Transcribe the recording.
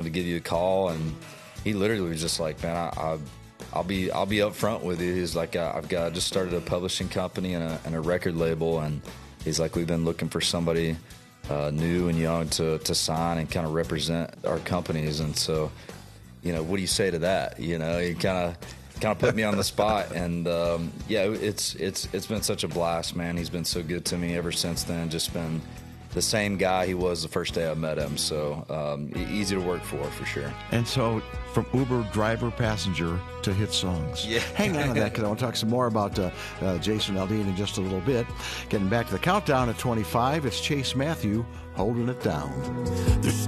to give you a call. And he literally was just like, man, I'll be up front with you. He's like, I just started a publishing company and a record label, and he's like, we've been looking for somebody new and young to sign and kind of represent our companies. And so, what do you say to that? He kind of put me on the spot, and it's been such a blast, man. He's been so good to me ever since then. Just been the same guy he was the first day I met him. So easy to work for sure. And so from Uber driver passenger to hit songs. Yeah. Hang on to that, because I want to talk some more about Jason Aldean in just a little bit. Getting back to the countdown at 25, it's Chase Matthew, Holding It Down. There's